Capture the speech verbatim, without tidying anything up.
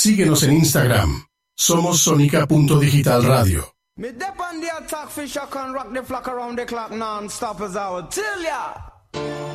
Síguenos en Instagram. Somos Sonica punto Digital Radio. Me dep on the attack fish, I can rock the flock around the clock non-stop as I would tell ya.